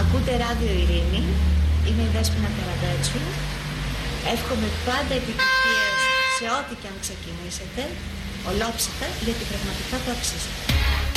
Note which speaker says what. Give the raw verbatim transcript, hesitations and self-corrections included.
Speaker 1: Ακούτε ράδιο Ειρήνη, είμαι η Δέσποινα Καραμπέτσου. Εύχομαι πάντα επιτυχίες σε ό,τι και αν ξεκινήσετε, ολόψυχα, γιατί πραγματικά το αξίζετε.